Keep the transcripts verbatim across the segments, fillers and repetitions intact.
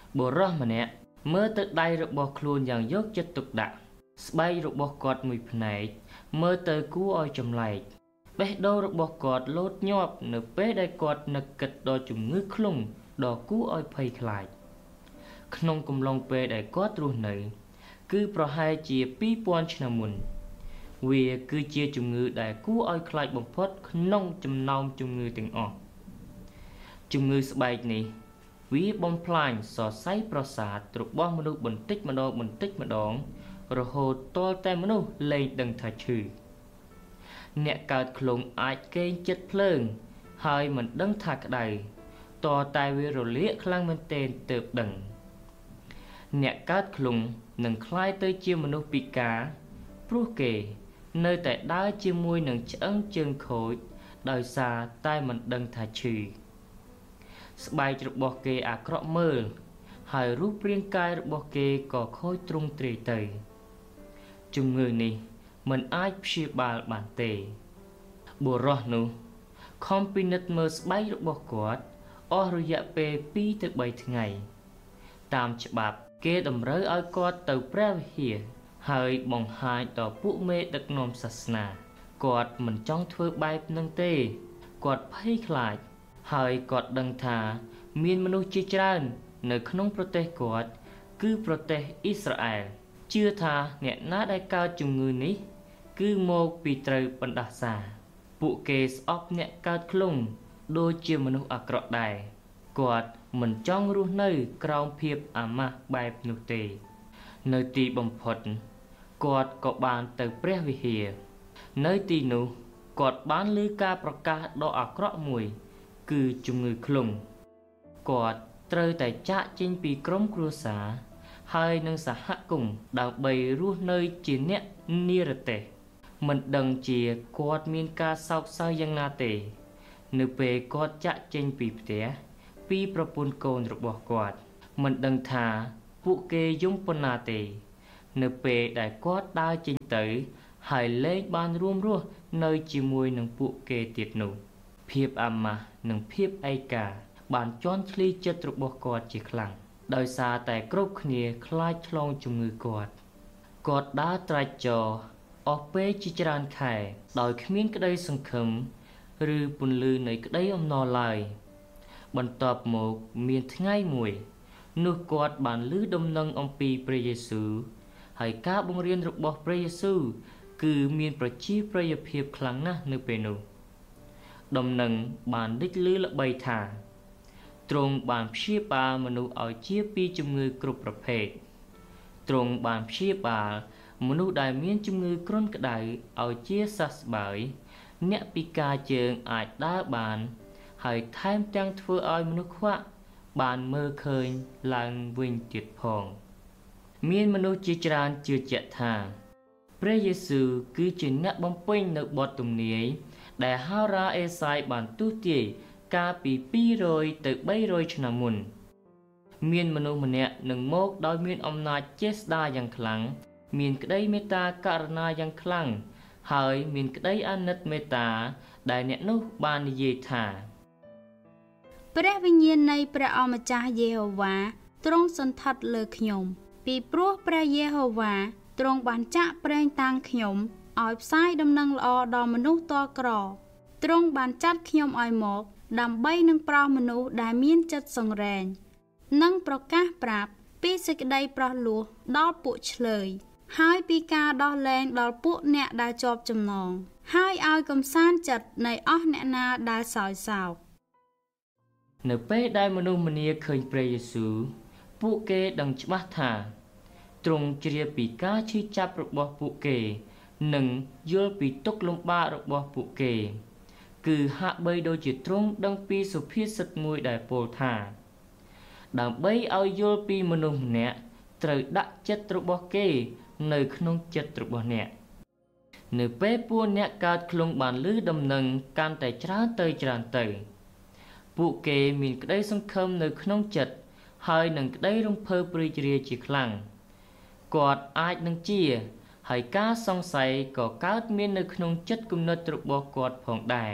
បុរសម្នាក់មើលទៅដៃរបស់ខ្លួនយ៉ាងយកចិត្តទុកដាក់ស្បែករបស់គាត់មួយផ្នែកមើលទៅគួរឲ្យចម្លែកបេះដូងរបស់គាត់លោតញាប់នៅពេលដែលគាត់នឹកគិតដល់ជំងឺឃ្លុងដ៏គួរឲ្យភ័យខ្លាចក្នុងកំឡុងពេលដែលគាត់រស់នៅគឺប្រហែលជាពីរពាន់ឆ្នាំមុនវាគឺជាជំងឺដែលគួរឲ្យខ្លាចបំផុតក្នុងចំណោមជំងឺទាំងអស់ជំងឺស្បែកនេះវាបំផ្លាញសរសៃប្រសាទរបស់មនុស្សបន្តិចម្ដងបន្តិចម្ដងរហូតទាល់តែមនុស្សលែងដឹងថាឈឺអ្នកកើតឃ្លុងអាចកេងចិត្តភ្លើងហើយមិនដឹងថាក្តៅតតែវារលាកខ្លាំងមែនទែនទើបដឹងអ្នកកើតឃ្លុងនឹងคล้ายទៅជាមនុស្សពិការព្រោះគេនៅតែដើរជាមួយនឹងឆ្អឹងជើងខូចដោយសារតែមិនដឹងថាឈឺស្បែករបស់គេអាក្រក់មើលហើយរូបរាងកាយរបស់គេក៏ខូចទ្រង់ទ្រាយទៅជំងឺនេះមិនអាចព្យាបាលបានទេបុរសនោះខំពិនិត្យមើលស្បែករបស់គាត់អស់រយៈពេលពីរទៅបីថ្ងៃតាមច្បាប់គេតម្រូវឲ្យគាត់ទៅព្រះវិហារហើយបង្ហាញដល់ពួកមេដឹកនាំសាសនាគាត់មិនចង់ធ្វើបែបហ្នឹងទេគាត់ភ័យខ្លាចហើយគាត់ដឹងថាមានមនុស្សជាច្រើននៅក្នុងប្រទេសគាត់គឺប្រទេសអ៊ីស្រាអែលជឿថាអ្នកណាដែលកើតជំងឺនេះគឺមកពីត្រូវបណ្ដាសាពួកគេស្អប់អ្នកកើតឃ្លុងដូចជាមនុស្សអាក្រក់ដែរគាត់មិនចង់រស់នៅក្រោមភាពអាម៉ាស់បែបនោះទេនៅទីបំផុតគាត់ក៏បានទៅព្រះវិហារនៅទីនោះគាត់បានឮការប្រកាសដ៏អាក្រក់មួយគឺជំងឺឃ្លុងគាត់ត្រូវតែចាកចេញពីក្រុមគ្រួសារហើយនឹងសហគមន៍ដើម្បីរស់នៅជាអ្នកនិរទេសមិនដឹងជាគាត់មានការសោកសៅយ៉ាងណាទេនៅពេលគាត់ចាកចេញពីផ្ទះពីប្រពន្ធកូនរបស់គាត់មិនដឹងថាពួកគេយំប៉ុណ្ណាទេនៅពេលដែលគាត់ដើរចេញទៅហើយលែងបានរួមរស់នៅជាមួយនឹងពួកគេទៀតនោះភាពអាម៉ាស់និងភាពឯកាបានជន់ឈ្លីចិត្តរបស់គាត់ជាខ្លាំងដោយសារតែគ្រប់គ្នាខ្លាចឆ្លងជំងឺគាត់គាត់ដើរត្រាច់ចរអស់ពេលជាច្រើនខែដោយគ្មានក្តីសង្ឃឹមឬពន្លឺនៃក្តីអំណរឡើយបន្ទាប់មកមានថ្ងៃមួយនោះគាត់បានឮដំណឹងអំពីព្រះយេស៊ូវហើយការបង្រៀនរបស់ព្រះយេស៊ូវគឺមានប្រជាប្រិយភាពខ្លាំងណាស់នៅពេលនោះដំណឹងបានលេចឮល្បីថាទ្រង់បានព្យាបាលមនុស្សឲ្យជាពីជំងឺគ្រប់ប្រភេទទ្រង់បានព្យាបាលមនុស្សដែលមានជំងឺគ្រុនក្តៅឲ្យជាសះស្បើយអ្នកពិការជើងអាចដើរបានហើយថែមទាំងធ្វើឲ្យមនុស្សខ្វាក់បានមើលឃើញឡើងវិញទៀតផងមានមនុស្សជាច្រើនជឿជាក់ថាព្រះយេស៊ូវគឺជាអ្នកបំពេញនៅបទទំនាយដែលហោរាអេសាយបានទស្សន៍ទាយកាលពីពីររយទៅបីរយឆ្នាំមុនមានមនុស្សម្នាក់នឹងមកដោយមានអំណាចចេស្តាយ៉ាងខ្លាំងមានក្តីមេត្តាករុណាយ៉ាងខ្លាំងហើយមានក្តីអាណិតមេត្តាដែលអ្នកនោះបាននិយាយថាព្រះវិញ្ញាណនៃព្រះអម្ចាស់យេហូវ៉ាទ្រង់សន្ធិដ្ឋលើខ្ញុំពីព្រោះព្រះយេហូវ៉ាទ្រង់បានចាក់ប្រេងតាំងខ្ញុំឲ្យផ្សាយដំណឹងល្អដល់មនុស្សទាល់ក្រទ្រង់បានចាត់ខ្ញុំឲ្យមកដើម្បីនឹងប្រោសមនុស្សដែលមានចិត្តសង្រេងនិងប្រកាសប្រាប់ពីសេចក្តីប្រោះលោះដល់ពួកឆ្លើយហើយពីការដោះលែងដល់ពួកអ្នកដែលជាប់ចំណងហើយឲ្យកំសាន្តចិត្តនៃអស់អ្នកណាដែលសោយសោកនៅពេលដែលមនុស្សម្នាឃើញព្រះយេស៊ូវពួកគេដឹងច្បាស់ថាទ្រង់ជ្រាបពីការឈឺចាប់របស់ពួកគេនិងយល់ពីទុក្ខលំបាករបស់ពួកគេគឺហាក់បីដូចជាទ្រង់ដឹងពីសុភាសិតមួយដែលពោលថាដើម្បីឲ្យយល់ពីមនុស្សម្នាក់ត្រូវដាក់ចិត្តរបស់គេនៅក្នុងចិត្តរបស់អ្នកនៅពេលពួកអ្នកកើតឃ្លុងបានឮដំណឹងកាន់តែច្រើនទៅច្រើនទៅពួកគេមានក្តីសង្ឃឹមនៅក្នុងចិត្តហើយនឹងក្តីរំភើបរីករាយជាខ្លាំងគាត់អាចនឹងជាហើយការសង្ស័យក៏កើតមាននៅក្នុងចិត្តគំនិតរបស់គាត់ផងដែរ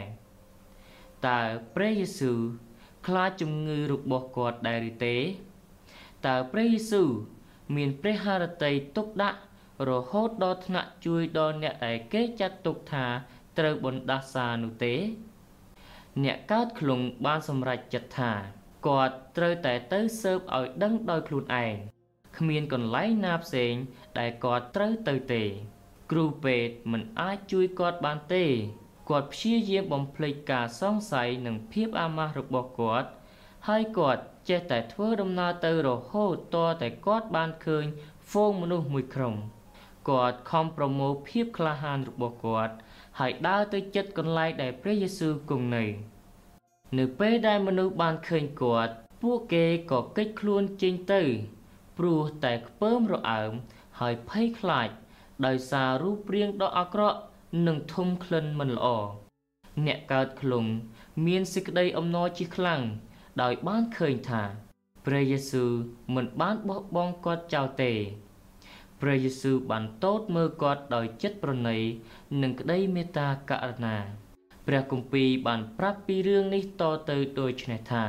តើព្រះយេស៊ូវខ្លាចជំងឺរបស់គាត់ដែរឬទេតើព្រះយេស៊ូវមានព្រះハរតីទុកដាក់រហូតដល់ថ្នាក់ជួយដល់អ្នកដែលគេចាត់ទុកថាត្រូវបណ្ដាសានោះទេអ្នកកើតខ្លងបានសម្រេចចិត្តថាគាត់ត្រូវតែទៅស៊ើបឲ្យដឹងដោយខ្លួនឯងគ្មានកន្លែងណាផ្សេងដែលគាត់ត្រូវទៅទេគ្រូពេទ្យមិនអាចជួយគាត់បានទេគាត់ព្យាយាមបំភ្លេចការសង្ស័យនិងភាពអាម៉ាស់របស់គាត់ហើយគាត់ចេះតែធ្វើដំណើរទៅរហូតតតែគាត់បានឃើញហ្វូងមនុស្សមួយក្រុមគាត់ខំប្រមូលភាពក្លាហានរបស់គាត់ហើយដើរទៅជិតកន្លែងដែលព្រះយេស៊ូវគង់នៅនៅពេលដែលមនុស្សបានឃើញគាត់ពួកគេក៏គេចខ្លួនចេញទៅព្រោះតែខ្ពើមរអើមហើយភ័យខ្លាចដោយសាររូបរាងដ៏អាក្រក់និងធំក្លិនមិនល្អអ្នកកើតខ្លងមានសេចក្តីអំណរជាខ្លាំងដោយបានឃើញថាព្រះយេស៊ូវមិនបានបោះបង់គាត់ចោលទេព្រះយេស៊ូវបានទតមើលគាត់ដោយចិត្តប្រណីនិងក្តីមេត្តាករុណាព្រះគម្ពីរបានប្រាប់ពីរឿងនេះតទៅដូចនេះថា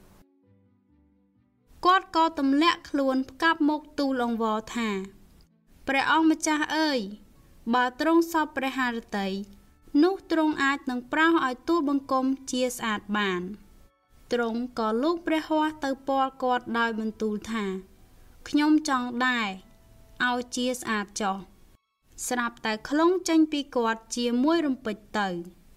គាត់ក៏ទម្លាក់ខ្លួនផ្កាប់មកទូលអង្វរថាព្រះអង្គម្ចាស់អើយបើទ្រង់សពព្រះハរតីនោះទ្រង់អាចនឹងប្រោសឲ្យទូលបង្គំជាស្អាតបានទ្រង់ក៏លូកព្រះហស្ថទៅពាល់គាត់ដោយបន្ទូលថាខ្ញុំចង់ដែរឲ្យជាស្អាតចុះស្រាប់តែខ្លងចេញពីគាត់ជាមួយរំពេចទៅ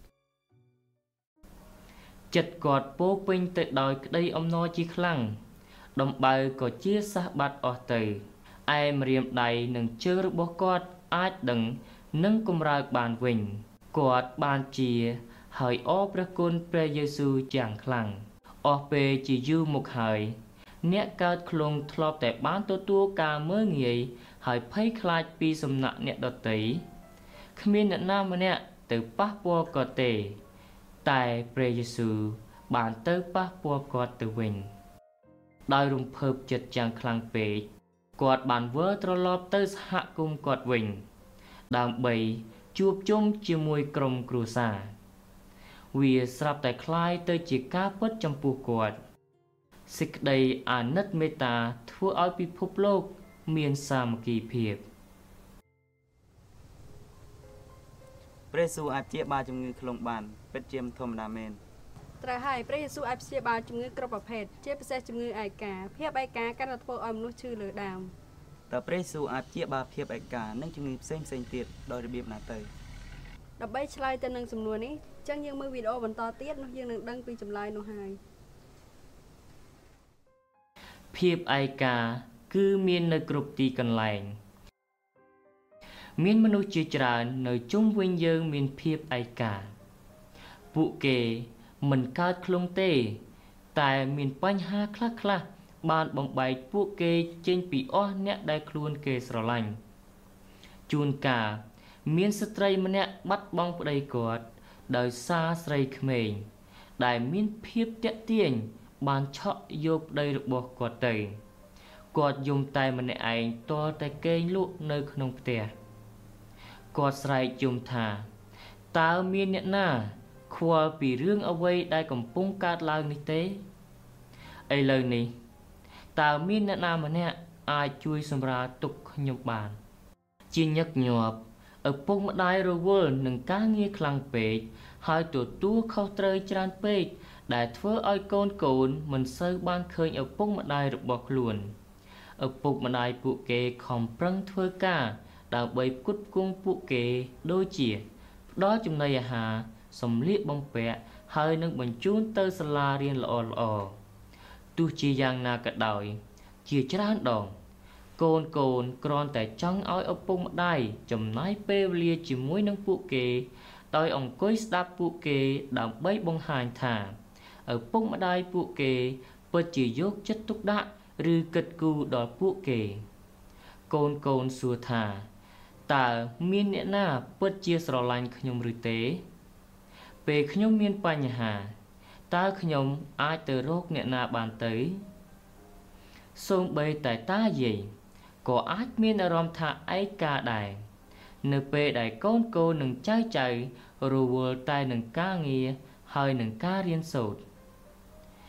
ចិត្តគាត់ពោពេញទៅដោយក្តីអំណរជាខ្លាំងដំបៅក៏ជាសះបាត់អស់ទៅឯម្រាមដៃនិងជើងរបស់គាត់អាចដឹងនិងកម្រើកបានវិញគាត់បានជាហើយអរព្រះគុណព្រះយេស៊ូវយ៉ាងខ្លាំងអស់ពេលជាយូរមកហើយអ្នកកើតខ្លងធ្លាប់តែបានទទួលការមើលងាយហើយភ័យខ្លាចពីសំណាក់អ្នកដទៃគ្មានអ្នកណាម្នាក់ទៅប៉ះពាល់គាត់ទេតែព្រះយេស៊ូវបានទៅប៉ះពាល់គាត់ទៅវិញដោយរំភើបចិត្តយ៉ាងខ្លាំងពេកគាត់បានវិលត្រឡប់ទៅសហគមន៍គាត់វិញដើម្បីជួបជុំជាមួយក្រុមគ្រួសារវាស្រាប់តែคล้ายទៅជាការពិតចំពោះគាត់សេចក្តីអាណិតមេត្តាធ្វើឲ្យពិភពលោកមានសាមគ្គីភាពព្រះយេស៊ូវអាចព្យាបាលជំងឺខ្លងបានពិតជាមិនធម្មតាមែនត្រូវហើយព្រះយេស៊ូវអាចព្យាបាលជំងឺគ្រប់ប្រភេទជាពិសេសជំងឺឯកាភាពឯកាកាន់តែធ្វើឲ្យមនុស្សឈឺលើដើមតើព្រះយេស៊ូវអាចព្យាបាលភាពឯកានិងជំងឺផ្សេងផ្សេងទៀតដោយរបៀបណាទៅដើម្បីឆ្លើយទៅនឹងសំណួរនេះចឹងយើងមើលវីដេអូបន្តទៀតនោះយើងនឹងដឹងពីចម្លើយនោះហើយភាពឯកាគឺមាននៅគ្រប់ទីកន្លែងមានមនុស្សជាច្រើននៅជុំវិញយើងមានភាពឯកាពួកគេមិនកើតខ្លងទេតែមានបញ្ហាខ្លះៗបានបំបែកពួកគេចេញពីអស់អ្នកដែលខ្លួនគេស្រឡាញ់ជួនកាលមានស្ត្រីម្នាក់បាត់បង់ប្តីគាត់ដោយសារស្រីក្មេងដែលមានភាពទាក់ទាញបានឆក់យកប្តីរបស់គាត់ទៅគាត់យំតែម្នាក់ឯងទាល់តែគេងលក់នៅក្នុងផ្ទះគាត់ស្រែកយំថាតើមានអ្នកណាខ្វល់ពីរឿងអ្វីដែលកំពុងកើតឡើងនេះទេឥឡូវនេះតើមានអ្នកណាម្នាក់អាចជួយសម្រាលទុក្ខខ្ញុំបានជាញឹកញាប់ឪពុកម្ដាយរវល់នឹងការងារខ្លាំងពេកហើយទទួលខុសត្រូវច្រើនពេកដែលធ្វើឲ្យកូនកូនមិនសូវបានឃើញឪពុកម្ដាយរបស់ខ្លួនឪពុកម្ដាយពួកគេខំប្រឹងធ្វើការដើម្បីផ្គត់ផ្គង់ពួកគេដូចជាផ្ដល់ចំណីអាហារសម្លៀកបំពាក់ហើយនឹងបញ្ជូនទៅសាលារៀនល្អៗទោះជាយ៉ាងណាក៏ដោយជាច្រើនដងកូនកូនគ្រាន់តែចង់ឲ្យឪពុកម្ដាយចំណាយពេលវេលាជាមួយនឹងពួកគេដោយអង្គុយស្ដាប់ពួកគេដើម្បីបង្ហាញថាឪពុកម្ដាយពួកគេពិតជាយកចិត្តទុកដាក់ឬគិតគូរដល់ពួកគេកូនកូនសួរថាតើមានអ្នកណាពិតជាស្រឡាញ់ខ្ញុំឬទេពេលខ្ញុំមានបញ្ហាតើខ្ញុំអាចទៅរកអ្នកណាបានទៅសូម្បីតែតាយាយក៏អាចមានអារម្មណ៍ថាឯកាដែរនៅពេលដែលកូនកូននិងចៅចៅរវល់តែនឹងការងារហើយនឹងការរៀនសូត្រ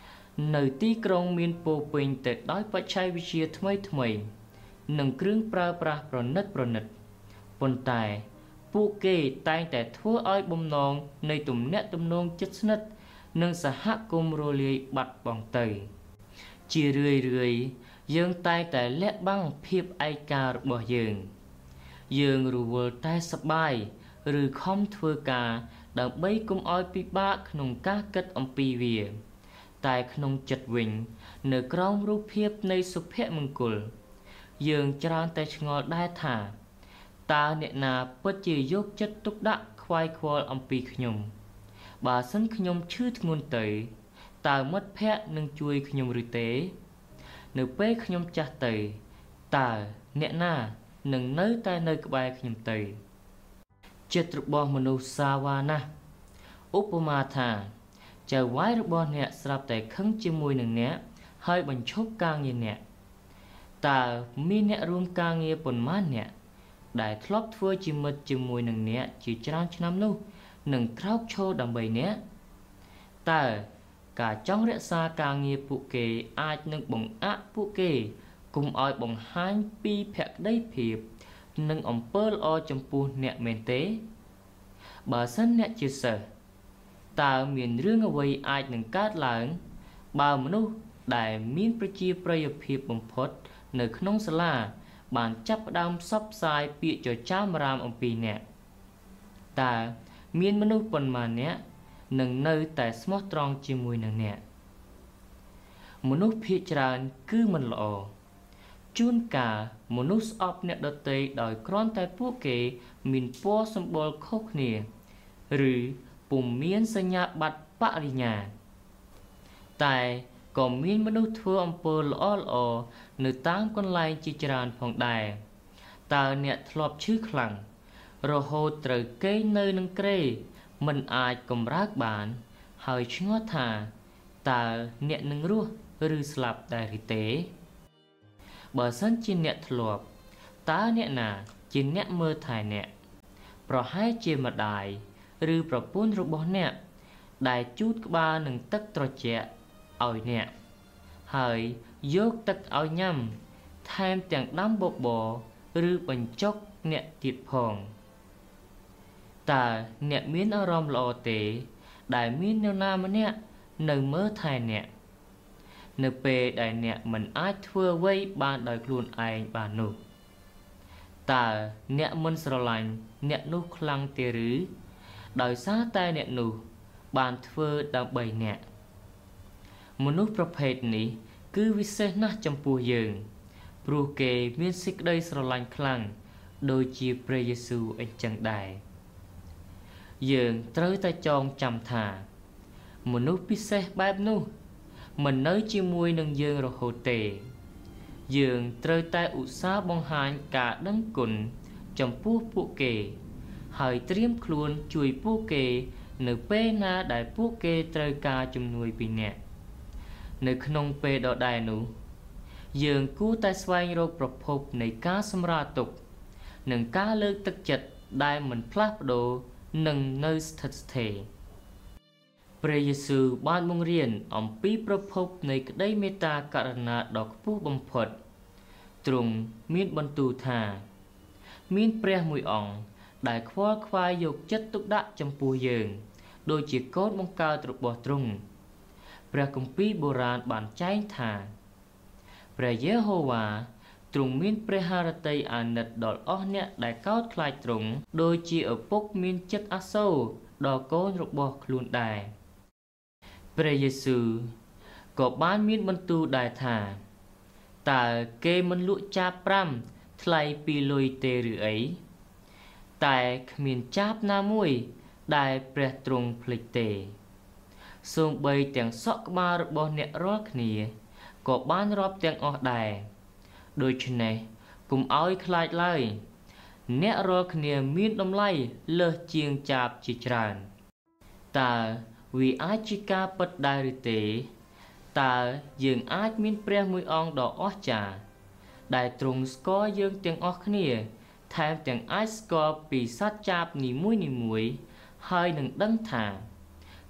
នៅទីក្រុងមានពោពេញទៅដោយបច្ចេកវិទ្យាថ្មីថ្មីនិងគ្រឿងប្រើប្រាស់ប្រណិតប្រណិតប៉ុន្តែពួកគេតែងតែធ្វើឲ្យបំណងនៃទំនាក់ទំនងជិតស្និទ្ធនិងសហគមន៍រលាយបាត់បង់ទៅជារឿយរឿយយើងតែងតែលាក់បាំងភាពឯការបស់យើងយើងរវល់តែសប្បាយឬខំធ្វើការដើម្បីកុំឲ្យពិបាកក្នុងការគិតអំពីវាតែក្នុងចិត្តវិញនៅក្រោមរូបភាពនៃសុភមង្គលយើងច្រើនតែឆ្ងល់ដែរថាតើអ្នកណាពិតជាយកចិត្តទុកដាក់ខ្វាយខ្វល់អំពីខ្ញុំបើសិនខ្ញុំឈឺធ្ងន់ទៅតើមិត្តភក្តិនឹងជួយខ្ញុំឬទេនៅពេលខ្ញុំចាស់ទៅតើអ្នកណានឹងនៅតែនៅក្បែរខ្ញុំទៅចិត្តរបស់មនុស្សសាវ៉ាណាស់ឧបមាថាចៅវាយរបស់អ្នកស្រាប់តែខឹងជាមួយនឹងអ្នកហើយបញ្ឈប់ការងារអ្នកតើមានអ្នករួមការងារប៉ុន្មានអ្នកដែលធ្លាប់ធ្វើជាមិត្តជាមួយនឹងអ្នកជាច្រើនឆ្នាំនោះនឹងក្រោកឈរដើម្បីអ្នកតើការចង់រក្សាការងារពួកគេអាចនឹងបង្អាក់ពួកគេកុំឲ្យបង្ហាញពីភក្ដីភាពនិងអំពើល្អចំពោះអ្នកមែនទេបើសិនអ្នកជាសិស្សតើមានរឿងអ្វីអាចនឹងកើតឡើងបើមនុស្សដែលមានប្រជាប្រិយភាពបំផុតនៅក្នុងសាលាបានចាប់ផ្ដើមផ្សព្វផ្សាយពាក្យចចាមអារាមអំពីអ្នកតើមានមនុស្សប៉ុន្មានអ្នកនឹងនៅតែស្មោះត្រង់ជាមួយនឹងអ្នកមនុស្សភាគច្រើនគឺមិនល្អជួនកាលមនុស្សស្អប់អ្នកដទៃដោយគ្រាន់តែពួកគេមានពណ៌សម្បុរខុសគ្នាឬពុំមានសញ្ញាបត្របរិញ្ញាតែក៏មានមនុស្សធ្វើអំពើល្អល្អនៅតាមកន្លែងជាច្រើនផងដែរតើអ្នកធ្លាប់ឈឺខ្លាំងរហូតត្រូវគេងនៅនឹងគ្រែមិនអាចកម្រើកបានហើយឆ្ងល់ថាតើអ្នកនឹងរស់ឬស្លាប់ដែរឬទេបើសិនជាអ្នកធ្លាប់តើអ្នកណាជាអ្នកមើលថែអ្នកប្រហែលជាម្ដាយឬប្រពន្ធរបស់អ្នកដែលជូតក្បាលនឹងទឹកត្រជាក់ឲ្យអ្នកហើយយកទឹកឲ្យញ៉ាំថែមទាំងដាំបបរឬបញ្ចុកអ្នកទៀតផងតើអ្នកមានអារម្មណ៍ល្អទេដែលមាននរណាម្នាក់នៅមើលថែអ្នកនៅពេលដែលអ្នកមិនអាចធ្វើអ្វីបានដោយខ្លួនឯងបាននោះតើអ្នកមិនស្រឡាញ់អ្នកនោះខ្លាំងទេឬដោយសារតែអ្នកនោះបានធ្វើដើម្បីអ្នកមនុស្សប្រភេទនេះគឺវិសេសណាស់ចំពោះយើងព្រោះគេមានសេចក្តីស្រឡាញ់ខ្លាំងដូចជាព្រះយេស៊ូវអញ្ចឹងដែរយើងត្រូវតែចងចាំថាមនុស្សពិសេសបែបនោះមិននៅជាមួយនឹងយើងរហូតទេយើងត្រូវតែឧស្សាហ៍បង្ហាញការដឹងគុណចំពោះពួកគេហើយត្រៀមខ្លួនជួយពួកគេនៅពេលណាដែលពួកគេត្រូវការជំនួយពីអ្នកនៅក្នុងពេលដដែលនោះយើងគួរតែស្វែងរកប្រភពនៃការសម្រាលទុក្ខនិងការលើកទឹកចិត្តដែលមិនផ្លាស់ប្ដូរនិងនៅស្ថិតស្ថេរព្រះយេស៊ូវបានបង្រៀនអំពីប្រភពនៃក្តីមេត្តាករុណាដ៏ខ្ពស់បំផុតទ្រង់មានបន្ទូលថាមានព្រះមួយអង្គដែលខ្វល់ខ្វាយយកចិត្តទុកដាក់ចំពោះយើងដូចជាកូនបង្កើតរបស់ទ្រង់ព្រះគម្ពីរបុរាណបានចែងថាព្រះយេហូវ៉ាទ្រង់មានព្រះハរតីអាណិតដល់អស់អ្នកដែលកោតខ្លាចទ្រង់ដូចជាឪពុកមានចិត្តអាសូរដល់កូនរបស់ខ្លួនដែរព្រះយេស៊ូវក៏បានមានបន្ទូលដែរថាតើគេមិនលក់ចាបប្រាំថ្លៃពីលុយទេឬអីតែគ្មានចាបណាមួយដែលព្រះទ្រង់ភ្លេចទេសូម្បីទាំងសក់ក្បាលរបស់អ្នករាល់គ្នាក៏បានរាប់ទាំងអស់ដែរដូច្នេះកុំឲ្យខ្លាចឡើយអ្នករាល់គ្នាមានតម្លៃលើសជាងចាបជាច្រើនតើវាអាចជាការពិតដែរឬទេតើយើងអាចមានព្រះមួយអង្គដ៏អស្ចារ្យដែលទ្រង់ស្គាល់យើងទាំងអស់គ្នាថែមទាំងអាចស្គាល់ពីសត្វចាបនីមួយៗហើយនឹងដឹងថា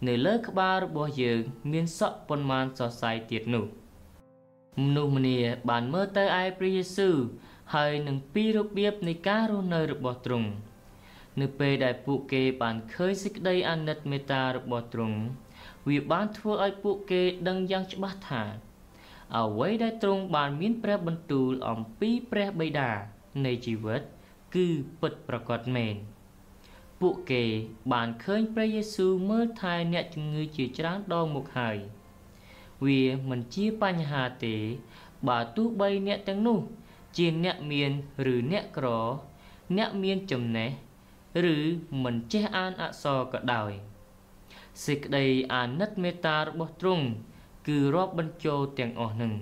នៅលើក្បាលរបស់យើងមានសក់ប៉ុន្មានសរសៃទៀតនោះមនុស្សម្នាបានមើលទៅឯព្រះយេស៊ូវហើយនឹងពីរបៀបនៃការរស់នៅរបស់ទ្រង់នៅពេលដែលពួកគេបានឃើញសេចក្តីអាណិតមេត្តារបស់ទ្រង់វាបានធ្វើឲ្យពួកគេដឹងយ៉ាងច្បាស់ថាអ្វីដែលទ្រង់បានមានព្រះបន្ទូលអំពីព្រះបិតានៃជីវិតគឺពិតប្រាកដមែនពួកគេបានឃើញព្រះយេស៊ូវមើលថែអ្នកជំងឺជាច្រើនដងមកហើយវាមិនជាបញ្ហាទេបើទោះបីអ្នកទាំងនោះជាអ្នកមានឬអ្នកក្រអ្នកមានចំណេះឬមិនចេះអានអក្សរក៏ដោយសេចក្តីអាណិតមេត្តារបស់ទ្រង់គឺរាប់បញ្ចូលទាំងអស់នឹង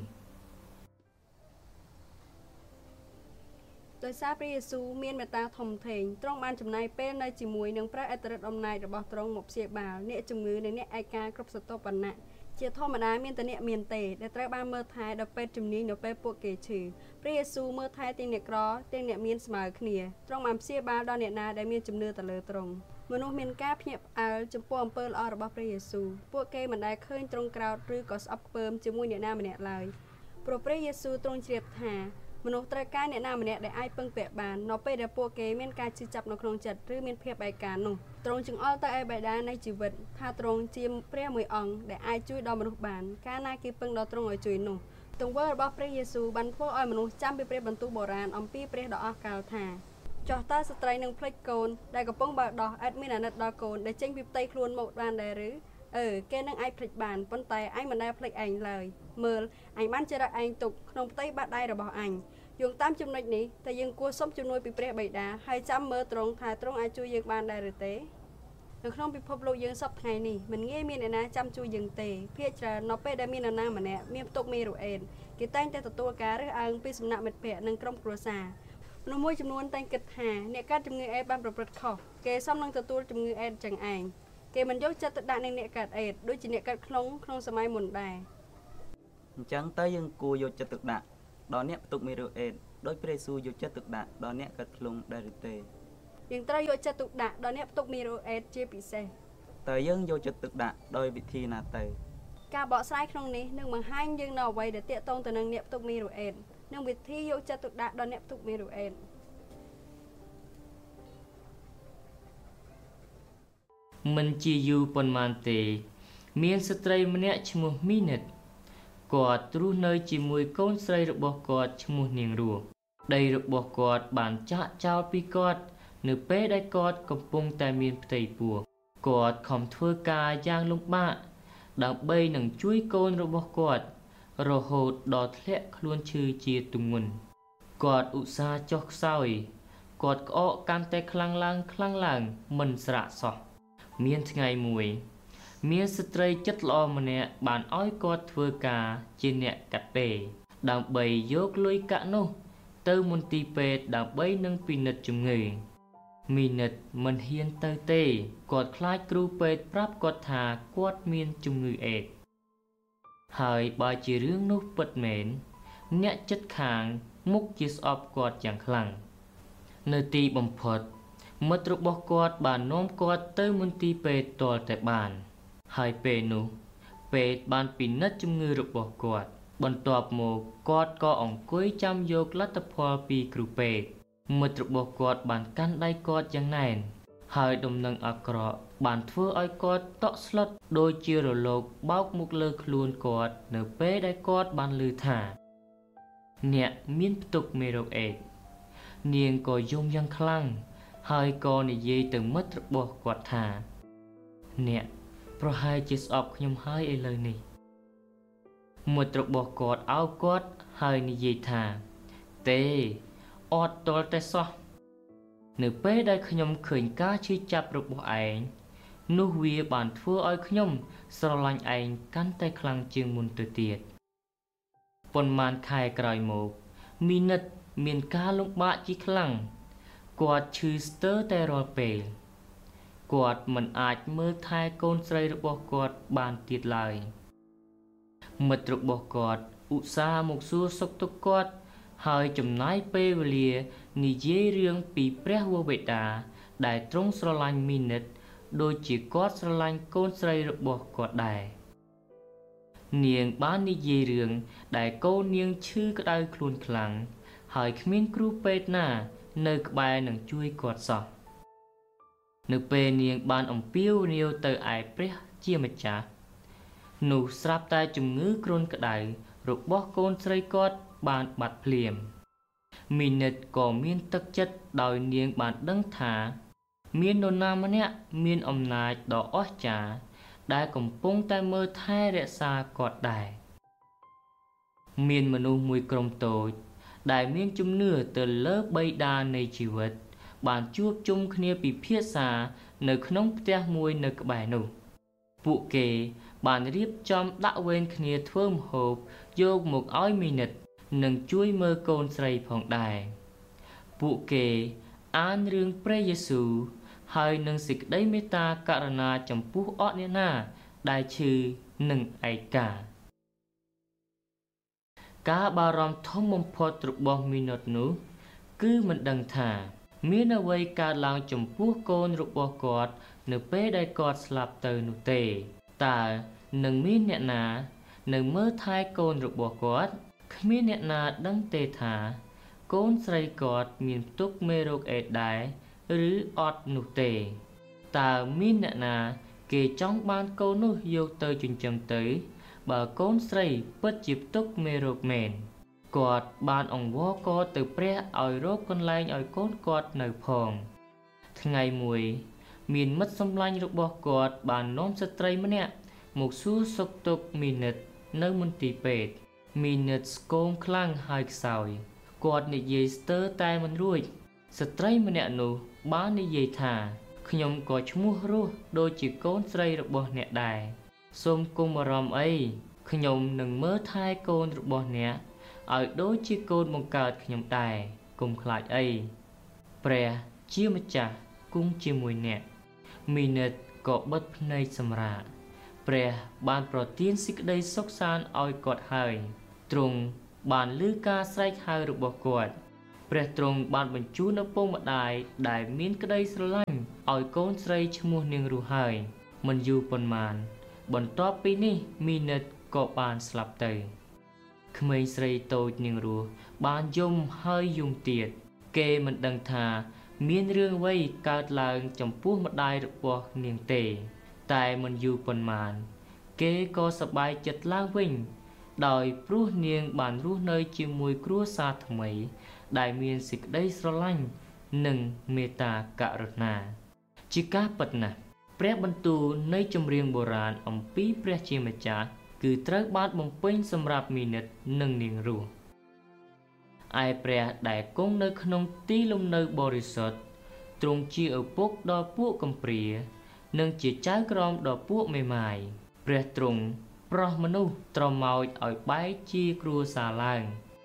ដោយសារព្រះយេស៊ូវមានមេត្តាធំធេងទ្រង់បានចំណាយពេលនៅជាមួយនឹងព្រះអិទ្ធិឫទ្ធិអំណាចរបស់ទ្រង់មកព្យាបាលអ្នកជំងឺនិងអ្នកឯកាគ្រប់ស្រទាប់វណ្ណៈជាធម្មតាមានតែអ្នកមានទេដែលត្រូវបានមើលថែដល់ពេទ្យជំនាញនៅពេលពួកគេឈឺព្រះយេស៊ូវមើលថែទាំងអ្នកក្រទាំងអ្នកមានស្មើគ្នាទ្រង់បានព្យាបាលដល់អ្នកណាដែលមានជំនឿទៅលើទ្រង់មនុស្សមានការភ្ញាក់ផ្អើលចំពោះអំពើល្អរបស់ព្រះយេស៊ូវពួកគេមិនដែលឃើញទ្រង់ក្រោធឬក៏ស្អប់ខ្ពើមជាមួយអ្នកណាម្នាក់ឡើយព្រោះព្រះយេស៊ូវទ្រង់ជ្រាបថាមនុស្សត្រូវការអ្នកណាម្នាក់ដែលអាចពឹងពាក់បាននៅពេលដែលពួកគេមានការឈឺចាប់នៅក្នុងចិត្តឬមានភាពឯកានោះទ្រង់ចង្អុលទៅឯបិតានៃជីវិតថាទ្រង់ជាព្រះមួយអង្គដែលអាចជួយដល់មនុស្សបានកាលណាគេពឹងដល់ទ្រង់ឲ្យជួយនោះទង្វើរបស់ព្រះយេស៊ូវបានធ្វើឲ្យមនុស្សចាំពីព្រះបន្ទូលបុរាណអំពីព្រះដ៏អស្ចារ្យថាចុះតើស្ត្រីនឹងភ្លេចកូនដែលកំពុងបើដោះអត់មានអាណិតដល់កូនដែលចេញពីផ្ទៃខ្លួនមកបានដែរឬអឺគេនឹងអាចភ្លេចបានប៉ុន្តែអញមិនដែលភ្លេចឯងឡើយមើលអញបានចារឹកឯងទុកក្នុងផ្ទៃបាតដៃរបស់អញយោងតាមចំណុចនេះតែយើងគួរសុំជំនួយពីព្រះបិតាហើយចាំមើលទ្រង់ថាទ្រង់អាចជួយយើងបានដែរឬទេនៅក្នុងពិភពលោកយើងសពថ្ងៃនេះមិនងាយមានអ្នកណាចាំជួយយើងទេភាគច្រើននៅពេលដែលមាននរណាម្នាក់មានផ្ទុកមេរោគអេដស៍គេតែងតែទទួលការរើសអើងពីសំណាក់មិត្តភ័ក្តិនិងក្រុមគ្រួសារមនុស្សមួយចំនួនតែងគិតថាអ្នកកើតជំងឺអេដស៍បានប្រព្រឹត្តខុសគេសមនឹងទទួលជំងឺអេដស៍ចឹងឯងគេមិនយកចិត្តទុកដាក់នឹងអ្នកកើតអេដស៍ដូចជាអ្នកកើតខ្លុងក្នុងសម័យមុនដែរអញ្ចឹងទៅយើងគួរយកចិត្តទុកដាក់ដល់អ្នកផ្ទុកមេរោគអេដស៍ដោយព្រះយេស៊ូវយកចិត្តទុកដាក់ដល់អ្នកកើតខ្លុងដែរឬទេយើងត្រូវយកចិត្តទុកដាក់ដល់អ្នកផ្ទុកមេរោគអេដស៍ជាពិសេសតើយើងយកចិត្តទុកដាក់ដោយវិធីណាទៅការបកស្រាយក្នុងនេះនឹងបង្ហាញយើងនៅអ្វីដែលទាក់ទងទៅនឹងអ្នកផ្ទុកមេរោគអេដស៍និងវិធីយកចិត្តទុកដាក់ដល់អ្នកផ្ទុកមេរោគអេដស៍មិនជាយូរប៉ុន្មានទេមានស្ត្រីម្នាក់ឈ្មោះមីនិតគាត់រស់នៅជាមួយកូនស្រីរបស់គាត់ឈ្មោះនាងរស់ដីរបស់គាត់បានចាក់ចោលពីគាត់នៅពេលដែលគាត់កំពុងតែមានផ្ទៃពោះគាត់ខំធ្វើការយ៉ាងលំបាកដើម្បីនឹងជួយកូនរបស់គាត់រហូតដល់ធ្លាក់ខ្លួនឈឺជាទម្ងន់គាត់ឧស្សាហ៍ចុះខ្សោយគាត់ក្អកកាន់តែខ្លាំងឡើងខ្លាំងឡើងមិនស្រាកសោះមានថ្ងៃមួយមានស្ត្រីចិត្តល្អម្នាក់បានឲ្យគាត់ធ្វើការជាអ្នកកាត់ដេរដើម្បីយកលុយកាក់នោះទៅមន្ទីរពេទ្យដើម្បីនឹងពិនិត្យជំងឺមីនិតមិនហ៊ានទៅទេគាត់ខ្លាចគ្រូពេទ្យប្រាប់គាត់ថាគាត់មានជំងឺអេដស៍ហើយបើជារឿងនោះពិតមែនអ្នកចិត្តខាងមុខជាស្អប់គាត់យ៉ាងខ្លាំងនៅទីបំផុតមិត្តរបស់គាត់បាននាំគាត់ទៅមន្ទីរពេទ្យទាល់តែបានហើយពេលនោះពេទ្យបានពិនិត្យជំងឺរបស់គាត់បន្ទាប់មកគាត់ក៏អង្គុយចាំយកលទ្ធផលពីគ្រូពេទ្យមិត្តរបស់គាត់បានកាន់ដៃគាត់យ៉ាងណែនហើយដំណឹងអាក្រក់បានធ្វើឲ្យគាត់តក់ស្លុតដូចជារលកបោកមកលើខ្លួនគាត់នៅពេលដែលគាត់បានឮថាអ្នកមានផ្ទុកមេរោគអេដស៍នាងក៏យំយ៉ាងខ្លាំងហើយក៏និយាយទៅមិត្តរបស់គាត់ថាអ្នកប្រហែលជាស្អប់ខ្ញុំហើយឥឡូវនេះមិត្តរបស់គាត់អោបគាត់ហើយនិយាយថាទេអត់ទាល់តែសោះនៅពេលដែលខ្ញុំឃើញការឈឺចាប់របស់ឯងនោះវាបានធ្វើឲ្យខ្ញុំស្រឡាញ់ឯងកាន់តែខ្លាំងជាងមុនទៅទៀតប៉ុន្មានខែក្រោយមកមីនិតមានការលំបាកជាខ្លាំងគាត់ឈឺស្ទើរតែរាល់ពេលគាត់មិនអាចមើលថែកូនស្រីរបស់គាត់បានទៀតឡើយមិត្តរបស់គាត់ឧស្សាហ៍មកសួរសុខទុក្ខគាត់ហើយចំណាយពេលវេលានិយាយរឿងពីព្រះវរបិតាដែលទ្រង់ស្រឡាញ់មីនិតដោយជាគាត់ស្រឡាញ់កូនស្រីរបស់គាត់ដែរនាងបាននិយាយរឿងដែលកូននាងឈឺក្តៅខ្លួនខ្លាំងហើយគ្មានគ្រូពេទ្យណានៅក្បែរនឹងជួយគាត់សោះនៅពេលនាងបានអំពាវនាវទៅឯព្រះជាម្ចាស់នោះស្រាប់តែជំងឺគ្រុនក្តៅរបស់កូនស្រីគាត់បានបាត់ភ្លាមមីនិតក៏មានទឹកចិត្តដោយនាងបានដឹងថាមាននរណាម្នាក់មានអំណាចដ៏អស្ចារ្យដែលកំពុងតែមើលថែរក្សាគាត់ដែរមានមនុស្សមួយក្រុមតូចដែលមានជំនឿទៅលើបិតានៃជីវិតបានជួបជុំគ្នាពិភាក្សានៅក្នុងផ្ទះមួយនៅក្បែរនោះពួកគេបានរៀបចំដាក់វេនគ្នាធ្វើម្ហូបយកមកឲ្យមីនិតនិងជួយមើលកូនស្រីផងដែរពួកគេអានរឿងព្រះយេស៊ូវហើយនឹងសេចក្តីមេត្តាករុណាចំពោះអស់អ្នកណាដែលឈឺនិងឯកាការបារម្ភធំបំផុតរបស់មីនិតនោះគឺមិនដឹងថាមានអ្វីកើតឡើងចំពោះកូនរបស់គាត់នៅពេលដែលគាត់ស្លាប់ទៅនោះទេតើនឹងមានអ្នកណានៅមើលថែកូនរបស់គាត់គ្មានអ្នកណាដឹងទេថាកូនស្រីគាត់មានផ្ទុកមេរោគអេដស៍ដែរឬអត់នោះទេតើមានអ្នកណាគេចង់បានកូននោះយកទៅចិញ្ចឹមទៅបើកូនស្រីពិតជាផ្ទុកមេរោគមែនគាត់បានអង្វរករទៅព្រះឲ្យរកកន្លែងឲ្យកូនគាត់នៅផងថ្ងៃមួយមានមិត្តសម្លាញ់របស់គាត់បាននាំស្ត្រីម្នាក់មកសួរសុខទុក្ខមីនិតនៅមន្ទីរពេទ្យមីនិតស្គមខ្លាំងហើយខ្សោយគាត់និយាយស្ទើរតែមិនរួចស្ត្រីម្នាក់នោះបាននិយាយថាខ្ញុំក៏ឈ្មោះរស់ដូចជាកូនស្រីរបស់អ្នកដែរសូមគុំអារម្មណ៍អីខ្ញុំនឹងមើលថែកូនរបស់អ្នកឲ្យដូចជាកូនបង្កើតខ្ញុំដែរកុំខ្លាចអីព្រះជាម្ចាស់គង់ជាមួយអ្នកមីនិតក៏បិទភ្នែកសម្រាកព្រះបានប្រទានសេចក្តីសុខសាន្តឲ្យគាត់ហើយទ្រង់បានឮការស្រែកហៅរបស់គាត់ព្រះទ្រង់បានបញ្ជូនឪពុកម្ដាយដែលមានក្តីស្រឡាញ់ឲ្យកូនស្រីឈ្មោះនាងរស់ហើយមិនយូរប៉ុន្មានបន្ទាប់ពីនេះមីនិតក៏បានស្លាប់ទៅក្មេងស្រីតូចនាងរស់បានយំហើយយំទៀតគេមិនដឹងថាមានរឿងអ្វីកើតឡើងចំពោះម្ដាយរបស់នាងទេតែមិនយូរប៉ុន្មានគេក៏សប្បាយចិត្តឡើងវិញដោយព្រោះនាងបានរស់នៅជាមួយគ្រួសារថ្មីដែលមានសេចក្តីស្រឡាញ់និងមេត្តាករុណាជាការពិតណាស់ព្រះបន្ទូលនៃចម្រៀងបុរាណអំពីព្រះជាម្ចាស់គឺត្រូវបានបំពេញសម្រាប់មីនិតនិងនាងរស់ឯព្រះដែលគង់នៅក្នុងទីលំនៅបរិសុទ្ធទ្រង់ជាឪពុកដល់ពួកកំព្រានិងជាចៅក្រមដល់ពួកមេម៉ាយព្រះទ្រង់ប្រោះមនុស្សត្រមោចឲ្យបែកជាគ្រួសារឡើង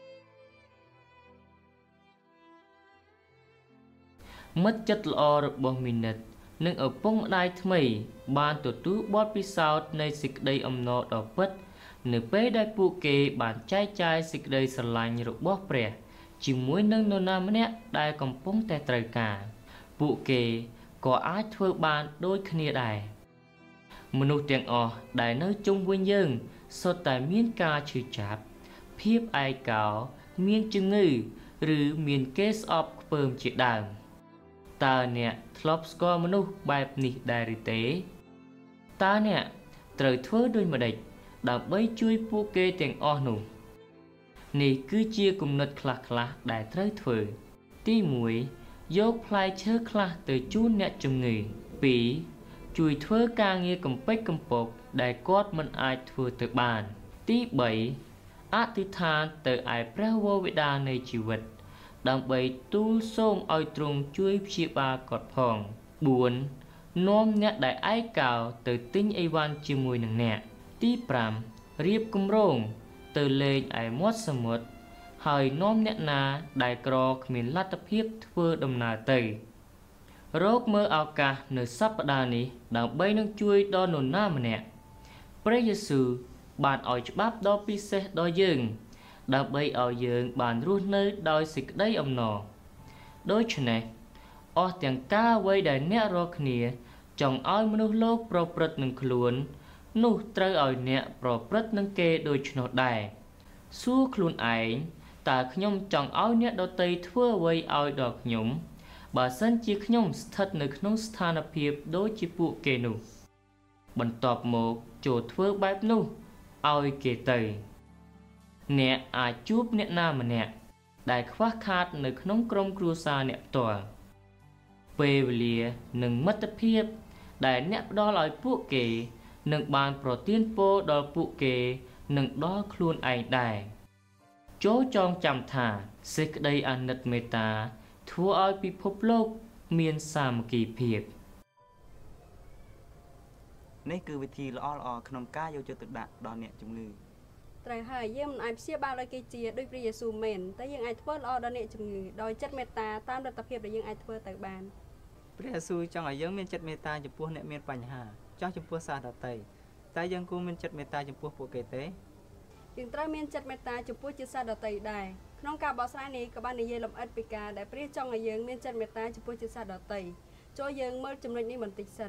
មិត្តចិត្តល្អរបស់មីនិតនិងឪពុកម្ដាយថ្មីបានទទួលបទពិសោធន៍នៃសេចក្តីអំណរដ៏ពិតនៅពេលដែលពួកគេបានចែកចាយសេចក្តីស្រឡាញ់របស់ព្រះជាមួយនឹងនរណាម្នាក់ដែលកំពុងតែត្រូវការពួកគេក៏អាចធ្វើបានដូចគ្នាដែរមនុស្សទាំងអស់ដែលនៅជុំវិញយើងសុទ្ធតែមានការឈឺចាប់ភាពឯកោមានជំងឺឬមានគេស្អប់ខ្ពើមជាដើមតើអ្នកធ្លាប់ស្គាល់មនុស្សបែបនេះដែរឬទេតើអ្នកត្រូវធ្វើដូចម្តេចដើម្បីជួយពួកគេទាំងអស់នោះនេះគឺជាគំនិតខ្លះៗដែលត្រូវធ្វើទីមួយយកផ្លែឈើខ្លះទៅជូនអ្នកជំងឺពីរជួយធ្វើការងារកំពេចកំពកដែលគាត់មិនអាចធ្វើទៅបានទីបីអធិដ្ឋានទៅឯព្រះវរបិតានៃជីវិតដើម្បីទូលសូមឲ្យទ្រង់ជួយព្យាបាលគាត់ផងបួននាំអ្នកដែលឯកោទៅទិញអីវ៉ាន់ជាមួយនឹងអ្នកទីប្រាំរៀបគម្រោងទៅលេងឯមាត់សមុទ្រហើយនាំអ្នកណាដែលក្រគ្មានលទ្ធភាពធ្វើដំណើរទៅរកមើលឱកាសនៅសប្តាហ៍នេះដើម្បីនឹងជួយដល់នរណាម្នាក់ព្រះយេស៊ូវបានឲ្យច្បាប់ដ៏ពិសេសដល់យើងដើម្បីឲ្យយើងបានរស់នៅដោយសេចក្តីអំណរដូច្នេះអស់ទាំងការអ្វីដែលអ្នករាល់គ្នាចង់ឲ្យមនុស្សលោកប្រព្រឹត្តនឹងខ្លួននោះត្រូវឲ្យអ្នកប្រព្រឹត្តនឹងគេដូច្នោះដែរសួរខ្លួនឯងតើខ្ញុំចង់ឲ្យអ្នកដទៃធ្វើអ្វីឲ្យដល់ខ្ញុំបើសិនជាខ្ញុំស្ថិតនៅក្នុងស្ថានភាពដូចជាពួកគេនោះបន្ទាប់មកចូលធ្វើបែបនោះឲ្យគេទៅអ្នកអាចជួបអ្នកណាម្នាក់ដែលខ្វះខាតនៅក្នុងក្រុមគ្រួសារអ្នកផ្ទាល់ពេលវេលានិងមិត្តភាពដែលអ្នកផ្ដល់ឲ្យពួកគេនឹងបានប្រទានពរដល់ពួកគេនិងដល់ខ្លួនឯងដែរចូលចងចាំថាសេចក្តីអាណិតមេត្តាធ្វើឲ្យពិភពលោកមានសាមគ្គីភាពនេះគឺវិធីល្អៗក្នុងការយកចិត្តទុកដាក់ដល់អ្នកជំងឺត្រូវហើយយើងមិនអាចព្យាបាលឲ្យគេជាដូចព្រះយេស៊ូវមែនតែយើងអាចធ្វើល្អដល់អ្នកជំងឺដោយចិត្តមេត្តាតាមលទ្ធភាពដែលយើងអាចធ្វើទៅបានព្រះយេស៊ូវចង់ឲ្យយើងមានចិត្តមេត្តាចំពោះអ្នកមានបញ្ហាចង់ចំពោះសាសដទៃតែយើងគួរមានចិត្តមេត្តាចំពោះពួកគេទេយើងត្រូវមានចិត្តមេត្តាចំពោះជាសាសដទៃដែរក្នុងការបកស្រាយនេះក៏បាននិយាយលម្អិតពីការដែលព្រះចង់ឲ្យយើងមានចិត្តមេត្តាចំពោះជាសាសដទៃចូលយើងមើលចំណុចនេះបន្តិចសិន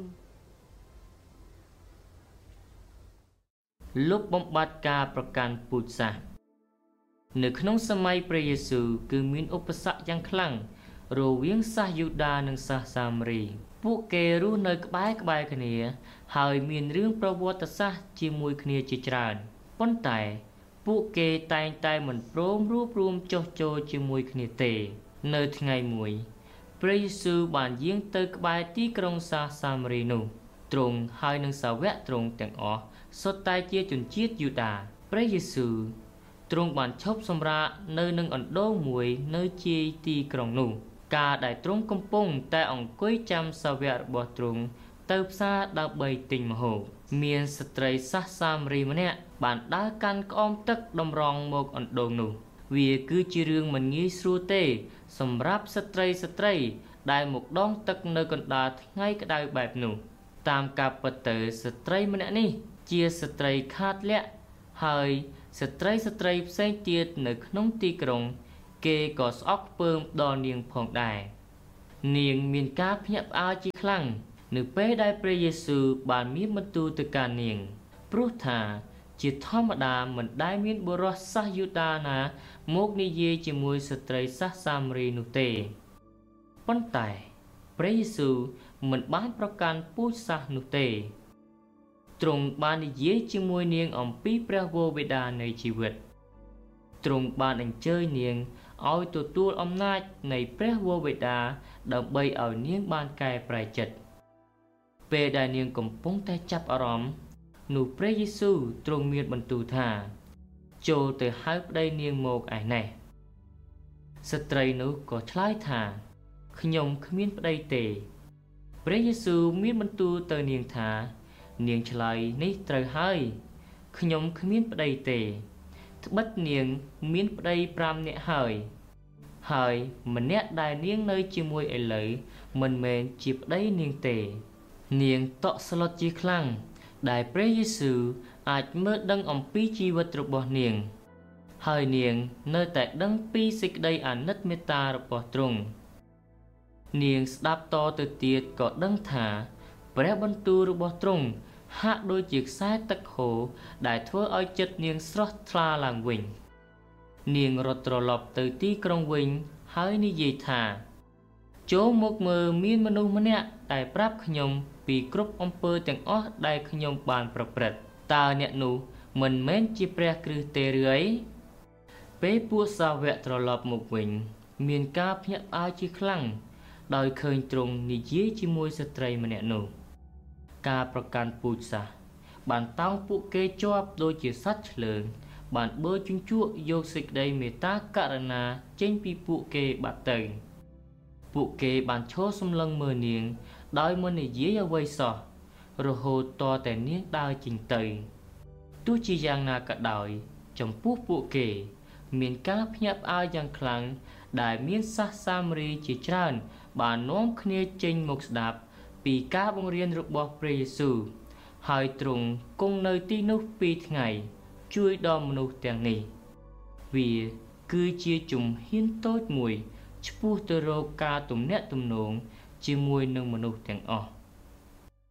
លុបបំបាត់ការប្រកាន់ពូជសាសន៍នៅក្នុងសម័យព្រះយេស៊ូវគឺមានឧបសគ្គយ៉ាងខ្លាំងរវាងសាសយូដានិងសាសសាមារីពួកគេរស់នៅក្បែរក្បែរគ្នាហើយមានរឿងប្រវត្តិសាស្ត្រជាមួយគ្នាជាច្រើនប៉ុន្តែពួកគេតែងតែមិនព្រមរួបរวมចុះចូលជាមួយគ្នាទេនៅថ្ងៃមួយព្រះយេស៊ូវបានយាងទៅក្បែរទីក្រុងសាសសាមារីនោះទ្រង់ហើយនឹងសាវកទ្រង់ទាំងអស់សុទ្ធតែជាជនជាតិយូដាព្រះយេស៊ូវទ្រង់បានឈប់សម្រាកនៅនឹងអណ្ដូងមួយនៅជាយទីក្រុងនោះការដែលទ្រង់កំពុងតែអង្គុយចាំសាវករបស់ទ្រង់ទៅផ្សារដើម្បីទិញម្ហូបមានស្ត្រីសាសសាមារីម្នាក់បានដើរកាន់ក្អមទឹកតម្រង់មកអណ្ដូងនោះវាគឺជារឿងមិនងាយស្រួលទេសម្រាប់ស្ត្រីស្ត្រីដែលមកដងទឹកនៅកណ្ដាលថ្ងៃក្តៅបែបនោះតាមការពិតទៅស្ត្រីម្នាក់នេះជាស្ត្រីខាតលក្ខហើយស្ត្រីស្ត្រីផ្សេងទៀតនៅក្នុងទីក្រុងគេក៏ស្អប់ខ្ពើមដល់នាងផងដែរនាងមានការភ្ញាក់ផ្អើលជាខ្លាំងនៅពេលដែលព្រះយេស៊ូវបានមានបន្ទូលទៅកាន់នាងព្រោះថាជាធម្មតាមិនដែលមានបុរសសាសយូដាណាមកនិយាយជាមួយស្ត្រីសាសសាមារីនោះទេប៉ុន្តែព្រះយេស៊ូវមិនបានប្រកាន់ពូជសាសន៍នោះទេទ្រង់បាននិយាយជាមួយនាងអំពីព្រះវរបិតានៃជីវិតទ្រង់បានអញ្ជើញនាងឲ្យទទួលអំណាចនៃព្រះវរបិតាដើម្បីឲ្យនាងបានកែប្រែចិត្តពេលដែលនាងកំពុងតែចាប់អារម្មណ៍នោះព្រះយេស៊ូវទ្រង់មានបន្ទូលថាចូលទៅហៅប្តីនាងមកឯនេះស្ត្រីនោះក៏ឆ្លើយថាខ្ញុំគ្មានប្តីទេព្រះយេស៊ូវមានបន្ទូលទៅនាងថានាងឆ្លើយនេះត្រូវហើយខ្ញុំគ្មានប្តីទេត្បិតនាងមានប្តីប្រាំនាក់ហើយហើយម្នាក់ដែលនាងនៅជាមួយឥឡូវមិនមែនជាប្តីនាងទេនាងតក់ស្លុតជាខ្លាំងដែលព្រះយេស៊ូវអាចមើលដឹងអំពីជីវិតរបស់នាងហើយនាងនៅតែដឹងពីសេចក្តីអាណិតមេត្តារបស់ទ្រង់នាងស្ដាប់តទៅទៀតក៏ដឹងថាព្រះបន្ទូលរបស់ទ្រង់ហាក់ដូចជាខ្សែទឹកហូរដែលធ្វើឲ្យចិត្តនាងស្រស់ថ្លាឡើងវិញនាងរត់ត្រឡប់ទៅទីក្រុងវិញហើយនិយាយថាចូលមកមើលមានមនុស្សម្នាក់ដែលប្រាប់ខ្ញុំពីគ្រប់អំពើទាំងអស់ដែលខ្ញុំបានប្រព្រឹត្តតើអ្នកនោះមិនមែនជាព្រះគ្រិស្តទេឬអីពេលពួកសាវកត្រឡប់មកវិញមានការភ្ញាក់ផ្អើលជាខ្លាំងដោយឃើញទ្រង់និយាយជាមួយស្ត្រីម្នាក់នោះការប្រកាន់ពូជសាសន៍បានតោងពួកគេជាប់ដូចជាសត្វឆ្លើងបានបឺជញ្ជក់យកសេចក្តីមេត្តាករុណាចេញពីពួកគេបាត់ទៅពួកគេបានឈរសម្លឹងមើលនាងដោយមិននិយាយអ្វីសោះរហូតតតែនាងដើរចេញទៅទោះជាយ៉ាងណាក៏ដោយចំពោះពួកគេមានការភ្ញាក់ផ្អើលយ៉ាងខ្លាំងដែលមានសាសសាមារីជាច្រើនបាននាំគ្នាចេញមកស្ដាប់ពីការបង្រៀនរបស់ព្រះយេស៊ូវហើយទ្រង់គង់នៅទីនោះពីរថ្ងៃជួយដល់មនុស្សទាំងនេះវាគឺជាជំហានតូចមួយឆ្ពោះទៅរកការទំនាក់ទំនងជាមួយនឹងមនុស្សទាំងអស់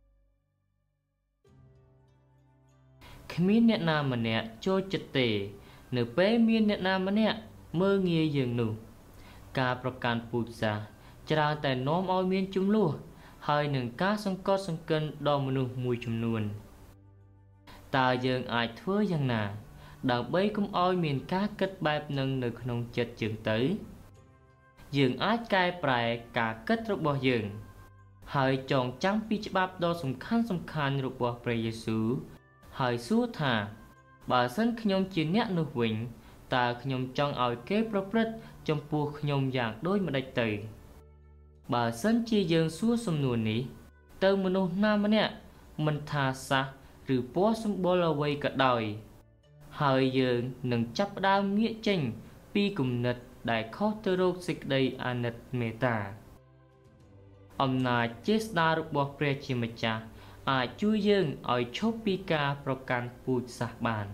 គ្មានអ្នកណាម្នាក់ចូលចិត្តទេនៅពេលមានអ្នកណាម្នាក់មើលងាយយើងនោះការប្រកាន់ពូជសាសន៍ច្រើនតែនាំឲ្យមានជម្លោះហើយនឹងការសង្កត់សង្កិនដល់មនុស្សមួយចំនួនតើយើងអាចធ្វើយ៉ាងណាដើម្បីកុំឲ្យមានការគិតបែបនឹងនៅក្នុងចិត្តយើងទៅយើងអាចកែប្រែការគិតរបស់យើងហើយចងចាំពីច្បាប់ដ៏សំខាន់សំខាន់របស់ព្រះយេស៊ូវហើយសួរថាបើសិនខ្ញុំជាអ្នកនោះវិញតើខ្ញុំចង់ឲ្យគេប្រព្រឹត្តចំពោះខ្ញុំយ៉ាងដូចម្តេចទៅបើសិនជាយើងសួរសំណួរនេះទៅមនុស្សណាម្នាក់មិនថាសាសឬពណ៌សម្បុរអ្វីក៏ដោយហើយយើងនឹងចាប់ផ្ដើមងាកចេញពីគំនិតដែលខុសទៅរកសេចក្តីអាណិតមេត្តាអំណាចចេស្តារបស់ព្រះជាម្ចាស់អាចជួយយើងឲ្យឈប់ពីការប្រកាន់ពូជសាសន៍បាន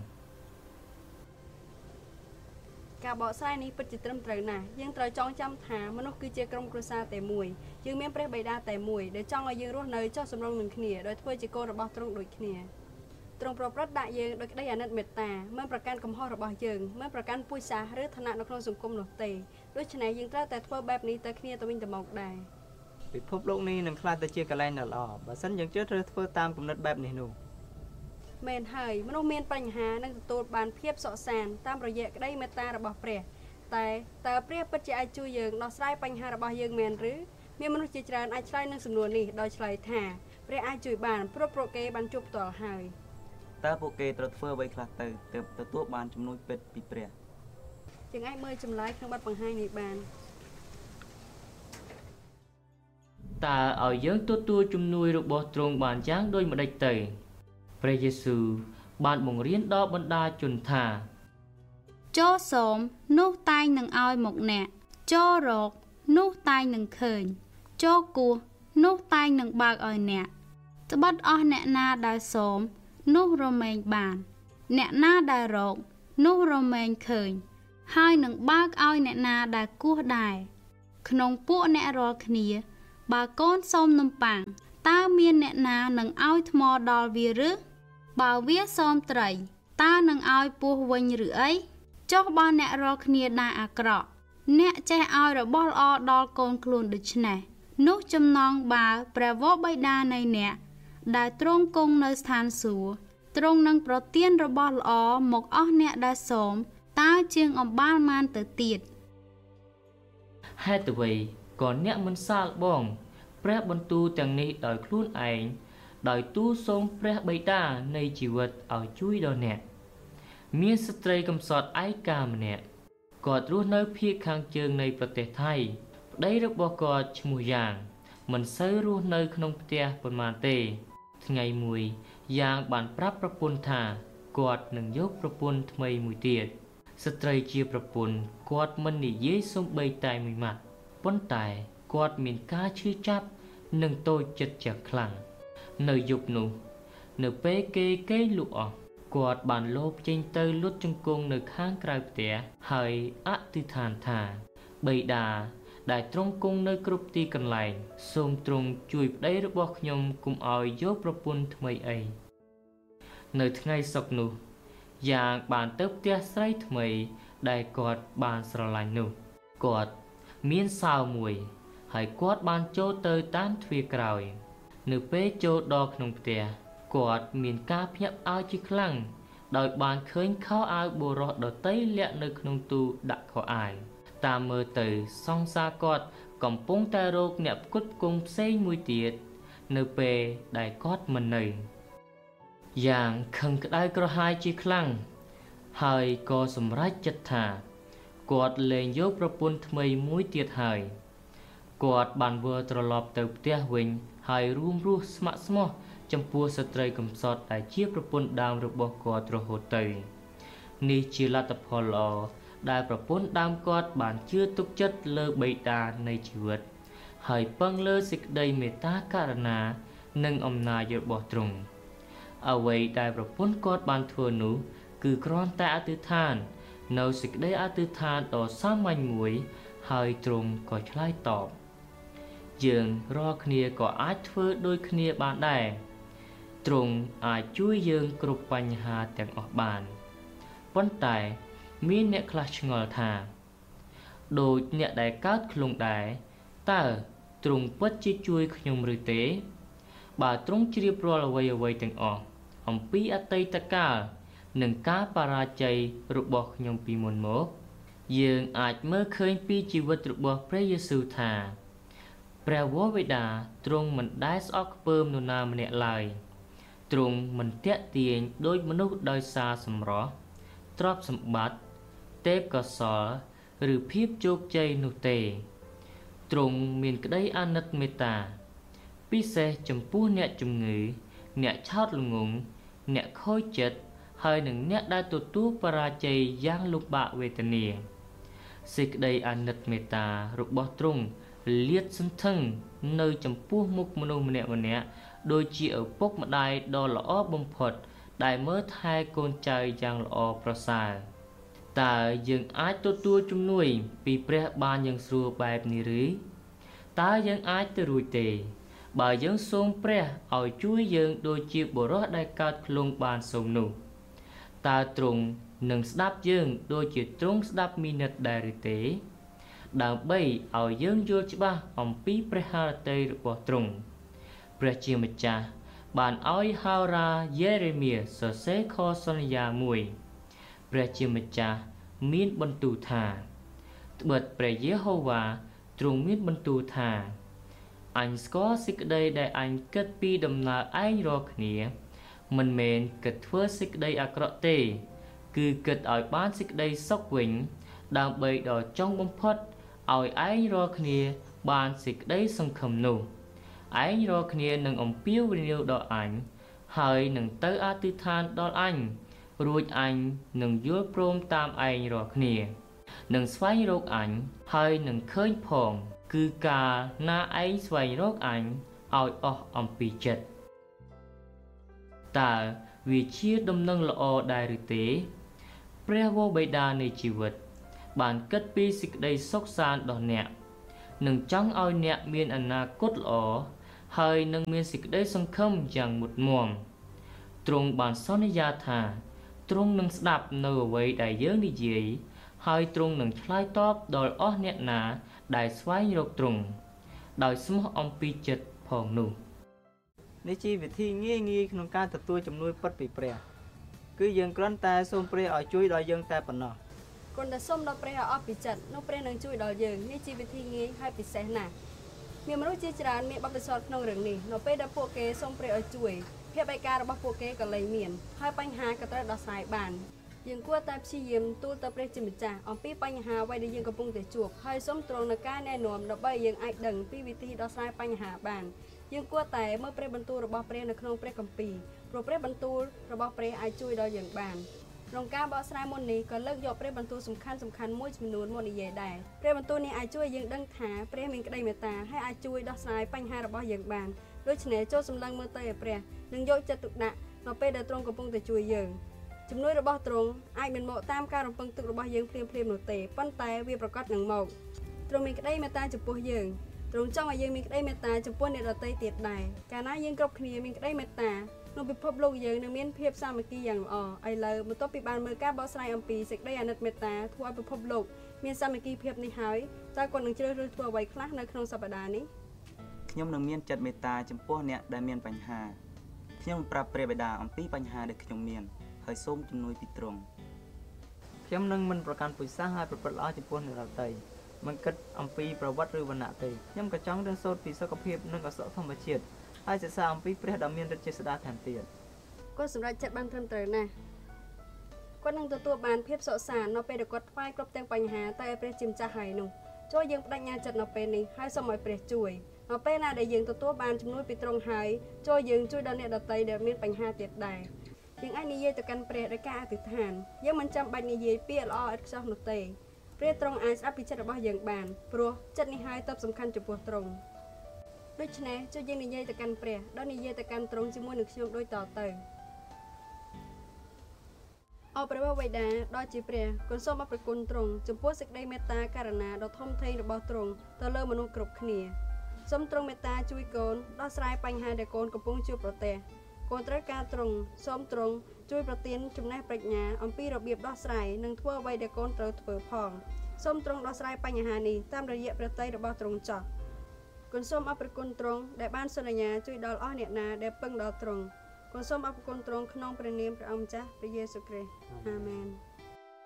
ការបកស្រាយនេះពិតជាត្រឹមត្រូវណាស់យើងត្រូវចងចាំថាមនុស្សគឺជាក្រុមគ្រួសារតែមួយយើងមានព្រះបិតាតែមួយដែលចង់ឲ្យយើងរស់នៅចុះសម្រុងនឹងគ្នាដោយធ្វើជាកូនរបស់ទ្រង់ដូចគ្នាទ្រង់ប្រព្រឹត្តដាក់យើងដោយក្តីអាណិតមេត្តាមិនប្រកាន់កំហុសរបស់យើងមិនប្រកាន់ពូជសាសន៍ឬឋានៈនៅក្នុងសង្គមនោះទេដូច្នេះយើងត្រូវតែធ្វើបែបនេះទៅគ្នាទៅវិញទៅមកដែរពិភពលោកនេះនឹងក្លាយទៅជាកន្លែងដ៏ល្អបើសិនយើងជ្រើសរើសធ្វើតាមគំនិតបែបនេះនោះមែនហើយមនុស្សមានបញ្ហានឹងទទួលបានភាពសុខសាន្តតាមរយៈក្តីមេត្តារបស់ព្រះតែតើព្រះពិតជាអាចជួយយើងដោះស្រាយបញ្ហារបស់យើងមែនឬមានមនុស្សជាច្រើនអាចឆ្លើយនឹងសំណួរនេះដោយឆ្លើយថាព្រះអាចជួយបានព្រោះពួកគេបានជួបផ្ទាល់ហើយតើពួកគេត្រូវធ្វើអ្វីខ្លះទៅទើបទទួលបានជំនួយពិតពីព្រះយើងអាចមើលចម្លើយក្នុងបទបង្ហាញនេះបានតើឲ្យយើងទទួលជំនួយរបស់ទ្រង់បានយ៉ាងដូចម្តេចទៅព្រះយេស៊ូវបានបង្រៀនដល់បណ្ដាជនថាចូលសូមនោះតែងនឹងឲ្យមកអ្នកចូលរកនោះតែងនឹងឃើញចូលគោះនោះតែងនឹងបើកឲ្យអ្នកត្បិតអស់អ្នកណាដែលសូមនោះរមែងបានអ្នកណាដែលរកនោះរមែងឃើញហើយនឹងបើកឲ្យអ្នកណាដែលគោះដែរក្នុងពួកអ្នករាល់គ្នាបើកូនសូមនំប៉័ងតើមានអ្នកណានឹងឲ្យថ្មដល់វាឬបើវាសូមត្រីតើនឹងឲ្យពស់វិញឬអីចុះបើអ្នករាល់គ្នាដែលអាក្រក់អ្នកចេះឲ្យរបស់ល្អដល់កូនខ្លួនដូច្នេះនោះចំណងបើព្រះវរបិតានៃអ្នកដែលទ្រង់គង់នៅស្ថានសួគ៌ទ្រង់នឹងប្រទានរបស់ល្អមកអស់អ្នកដែលសូមតើជាងអំបាលមានទៅទៀតហេតុអ្វីក៏អ្នកមិនសាកល្បងព្រះបន្ទូលទាំងនេះដោយខ្លួនឯងដោយទូលសូមព្រះបិតានៃជីវិតឲ្យជួយដល់អ្នកមានស្ត្រីកំសត់ឯកាម្នាក់គាត់រស់នៅភាគខាងជើងនៃប្រទេសថៃប្តីរបស់គាត់ឈ្មោះយ៉ាងមិនសូវរស់នៅក្នុងផ្ទះប៉ុន្មានទេថ្ងៃមួយយ៉ាងបានប្រាប់ប្រពន្ធថាគាត់នឹងយកប្រពន្ធថ្មីមួយទៀតស្ត្រីជាប្រពន្ធគាត់មិននិយាយសូម្បីតែមួយម៉ាត់ប៉ុន្តែគាត់មានការឈឺចាប់និងតូចចិត្តជាខ្លាំងនៅយប់នោះនៅពេលគេគេលក់អស់គាត់បានលោបចេញទៅលុតជង្គង់នៅខាងក្រៅផ្ទះហើយអធិដ្ឋានថាបិតាដែលទ្រង់គង់នៅគ្រប់ទីកន្លែងសូមទ្រង់ជួយប្តីរបស់ខ្ញុំកុំឲ្យយកប្រពន្ធថ្មីអីនៅថ្ងៃសុក្រនោះយ៉ាងបានទៅផ្ទះស្រីថ្មីដែលគាត់បានស្រឡាញ់នោះគាត់មានសោមួយហើយគាត់បានចូលទៅតាមទ្វារក្រោយនៅពេលចូលដល់ក្នុងផ្ទះគាត់មានការភ្ញាក់ផ្អើលជាខ្លាំងដោយបានឃើញខោអាវបុរសដតីលាក់នៅក្នុងទូដាក់ខោអាវតាមមើលទៅសង្សារគាត់កំពុងតែរកអ្នកផ្គត់ផ្គង់ផ្សេងមួយទៀតនៅពេលដែលគាត់មិននៅយ៉ាងខឹងក្តៅក្រហាយជាខ្លាំងហើយក៏សម្រេចចិត្តថាគាត់លែងយកប្រពន្ធថ្មីមួយទៀតហើយគាត់បានវិលត្រឡប់ទៅផ្ទះវិញហើយរួមរស់ស្ម័គ្រស្មោះចំពោះស្ត្រីកំសត់ដែលជាប្រពន្ធដើមរបស់គាត់រហូតទៅនេះជាលទ្ធផលល្អដែលប្រពន្ធដើមគាត់បានជឿទុកចិត្តលើបិតានៃជីវិតហើយពឹងលើសេចក្តីមេត្តាករុណានិងអំណាចរបស់ទ្រង់អ្វីដែលប្រពន្ធគាត់បានធ្វើនោះគឺគ្រាន់តែអធិដ្ឋាននៅសេចក្តីអធិដ្ឋានដ៏សាមញ្ញមួយហើយទ្រង់ក៏ឆ្លើយតបយើងរាល់គ្នាក៏អាចធ្វើដូចគ្នាបានដែរទ្រង់អាចជួយយើងគ្រប់បញ្ហាទាំងអស់បានប៉ុន្តែមានអ្នកខ្លះឆ្ងល់ថាដូចអ្នកដែលកើតខ្លួនដែរតើទ្រង់ពិតជាជួយខ្ញុំឬទេបើទ្រង់ជ្រាបរាល់អ្វីអ្វីទាំងអស់អំពីអតីតកាលនិងការបរាជ័យរបស់ខ្ញុំពីមុនមកយើងអាចមើលឃើញពីជីវិតរបស់ព្រះយេស៊ូវថាព្រះវរបិតាទ្រង់មិនដែលស្អប់ខ្ពើមនរណាម្នាក់ឡើយទ្រង់មិនទាក់ទាញដោយមនុស្សដោយសារសម្រស់ទ្រព្យសម្បត្តិទេពកោសល្យឬភាពជោគជ័យនោះទេទ្រង់មានក្តីអាណិតមេត្តាពិសេសចំពោះអ្នកជំងឺអ្នកឆោតល្ងង់អ្នកខូចចិត្តហើយនិងអ្នកដែលទទួលបរាជ័យយ៉ាងលំបាកវេទនាសេចក្តីអាណិតមេត្តារបស់ទ្រង់លាតសន្ធឹងនៅចំពោះមុខមនុស្សម្នាក់ម្នាក់ដូចជាឪពុកម្ដាយដ៏ល្អបំផុតដែលមើលថែកូនចៅយ៉ាងល្អប្រសើរតើយើងអាចទទួលជំនួយពីព្រះបានយ៉ាងស្រួលបែបនេះឬតើយើងអាចទៅរួចទេបើយើងសូមព្រះឲ្យជួយយើងដូចជាបុរសដែលកើតខ្លួនបានសូមនោះតើទ្រង់នឹងស្ដាប់យើងដូចជាទ្រង់ស្ដាប់មីនិតដែរឬទេដើម្បីឲ្យយើងយល់ច្បាស់អំពីព្រះハរតីរបស់ទ្រង់ព្រះជាម្ចាស់បានឲ្យហោរាយេរេមៀសរសេរខសន្យាមួយព្រះជាម្ចាស់មានបន្ទូលថាត្បិតព្រះយេហូវ៉ាទ្រង់មានបន្ទូលថាអញស្គាល់សេចក្តីដែលអញគិតពីដំណើរឯងរាល់គ្នាមិនមែនគិតធ្វើសេចក្តីអាក្រក់ទេគឺគិតឲ្យបានសេចក្តីសុខវិញដើម្បីដល់ចុងបំផុតឲ្យឯងរាល់គ្នាបានសេចក្តីសង្ឃឹមនោះឯងរាល់គ្នានឹងអំពាវនាវដល់អញហើយនឹងទៅអធិដ្ឋានដល់អញរួចអញនឹងយល់ព្រមតាមឯងរាល់គ្នានឹងស្វែងរកអញហើយនឹងឃើញផងគឺកាលណាឯងស្វែងរកអញឲ្យអស់អំពីចិត្តតើវាជាដំណឹងល្អដែរឬទេព្រះវរបិតានៃជីវិតបានគិតពីសេចក្តីសុខសាន្តដល់អ្នកនឹងចង់ឲ្យអ្នកមានអនាគតល្អហើយនឹងមានសេចក្តីសង្ឃឹមយ៉ាងមុតមាំទ្រង់បានសន្យាថាទ្រង់នឹងស្ដាប់នៅអ្វីដែលយើងនិយាយហើយទ្រង់នឹងឆ្លើយតបដល់អស់អ្នកណាដែលស្វែងរកទ្រង់ដោយស្មោះអំពីចិត្តផងនោះនេះជាវិធីងាយងាយក្នុងការទទួលជំនួយពិតពីព្រះគឺយើងគ្រាន់តែសូមព្រះឲ្យជួយដល់យើងតែប៉ុណ្ណោះគ្រាន់តែសូមដល់ព្រះឲ្យអស់ពីចិត្តនោះព្រះនឹងជួយដល់យើងនេះជាវិធីងាយហើយពិសេសណាស់មានមនុស្សជាច្រើនមានបទពិសោធន៍ក្នុងរឿងនេះនៅពេលដែលពួកគេសូមព្រះឲ្យជួយភាពឯការបស់ពួកគេក៏លែងមានហើយបញ្ហាក៏ត្រូវដោះស្រាយបានយើងគួរតែព្យាយាមទូលទៅព្រះជាម្ចាស់អំពីបញ្ហាអ្វីដែលយើងកំពុងតែជួបហើយសូមទ្រង់នៅការណែនាំដើម្បីយើងអាចដឹងពីវិធីដោះស្រាយបញ្ហាបានយើងគួរតែមើលព្រះបន្ទូលរបស់ព្រះនៅក្នុងព្រះគម្ពីរព្រោះព្រះបន្ទូលរបស់ព្រះអាចជួយដល់យើងបានក្នុងការបកស្រាយមុននេះក៏លើកយកព្រះបន្ទូលសំខាន់សំខាន់មួយចំនួនមកនិយាយដែរព្រះបន្ទូលនេះអាចជួយយើងដឹងថាព្រះមានក្តីមេត្តាហើយអាចជួយដោះស្រាយបញ្ហារបស់យើងបានដូច្នេះចូលសម្លឹងមើលទៅឲ្យព្រះនិងយកចិត្តទុកដាក់នៅពេលដែលទ្រង់កំពុងតែជួយយើងជំនួយរបស់ទ្រង់អាចមិនមកតាមការរំពឹងទុករបស់យើងភ្លាមៗនោះទេប៉ុន្តែវាប្រកាសនឹងមកទ្រង់មានក្តីមេត្តាចំពោះយើងទ្រង់ចង់ឲ្យយើងមានក្តីមេត្តាចំពោះអ្នកដទៃទៀតដែរកាលណាយើងគ្រប់គ្នាមានក្តីមេត្តាក្នុងពិភពលោកយើងនឹងមានភាពសាមគ្គីយ៉ាងល្អឥឡូវបន្ទាប់ពីបានមើលការបកស្រាយអំពីសេចក្តីអាណិតមេត្តាធ្វើឲ្យពិភពលោកមានសាមគ្គីភាពនេះហើយតើគាត់នឹងជ្រើសរើសធ្វើអ្វីខ្លះនៅក្នុងសប្តាហ៍នេះខ្ញុំនឹងមានចិត្តមេត្តាចំពោះអ្នកដែលមានបញ្ហាខ្ញុំប្រាប់ព្រះបិតាអំពីបញ្ហាដែលខ្ញុំមានហើយសូមជំនួយពីទ្រង់ខ្ញុំនឹងមិនប្រកាន់ពូជសាសន៍ហើយប្រព្រឹត្តល្អចំពោះអ្នកដទៃមិនគិតអំពីប្រវត្តិឬវណ្ណៈទេខ្ញុំក៏ចង់រៀនសូត្រពីសុខភាពនិងអសរធម្មជាតិហើយសិក្សាអំពីព្រះដ៏មានឫទ្ធិជាស្ដាថែមទៀតគាត់សម្រេចចិត្តបានត្រឹមត្រូវណាស់គាត់នឹងទទួលបានភាពសុខសាន្តនៅពេលដែលគាត់ថ្វាយគ្រប់ទាំងបញ្ហាទៅឲ្យព្រះជាម្ចាស់ហើយនោះចូលយើងបដិញ្ញាចិត្តនៅពេលនេះហើយសូមឲ្យព្រះជួយនៅពេលណាដែលយើងទទួលបានជំនួយពីទ្រង់ហើយចូលយើងជួយដល់អ្នកដទៃដែលមានបញ្ហាទៀតដែរយើងអាចនិយាយទៅកាន់ព្រះដោយការអធិដ្ឋានយើងមិនចាំបាច់និយាយពាក្យល្អឥតខ្ចោះនោះទេព្រះទ្រង់អាចស្ដាប់ពីចិត្តរបស់យើងបានព្រោះចិត្តនេះហើយទើបសំខាន់ចំពោះទ្រង់ដូច្នេះជួយយើងនិយាយទៅកាន់ព្រះដោយនិយាយទៅកាន់ទ្រង់ជាមួយនឹងខ្ញុំដូចតទៅអោព្រះបិតាដ៏ជាព្រះគុណសូមអរគុណទ្រង់ចំពោះសេចក្តីមេត្តាករុណាដ៏ធំធេងរបស់ទ្រង់ទៅលើមនុស្សគ្រប់គ្នាសូមទ្រង់មេត្តាជួយកូនដោះស្រាយបញ្ហាដែលកូនកំពុងជួបប្រទះកកូនត្រូវការទ្រង់សូមទ្រង់ជួយប្រទានចំណេះប្រាជ្ញាអំពីរបៀបដោះស្រាយនិងធ្វើអ្វីដែលកូនត្រូវធ្វើផងសូមទ្រង់ដោះស្រាយបញ្ហានេះតាមរយៈព្រះទ័យរបស់ទ្រង់ចោះគុណសូមអរគុណទ្រង់ដែលបានសន្យាជួយដល់អស់អ្នកណាដែលពឹងដល់ទ្រង់គុណសូមអរគុណទ្រង់ក្នុងព្រះនាមព្រះអង្គម្ចាស់ព្រះយេស៊ូវគ្រីស្ទអាមែន